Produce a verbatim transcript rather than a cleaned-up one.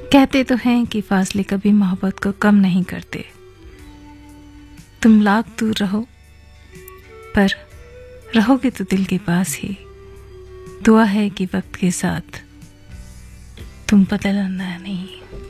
कहते तो हैं कि फासले कभी मोहब्बत को कम नहीं करते। तुम लाख दूर रहो पर रहोगे तो दिल के पास ही। दुआ है कि वक्त के साथ तुम बदलना नहीं।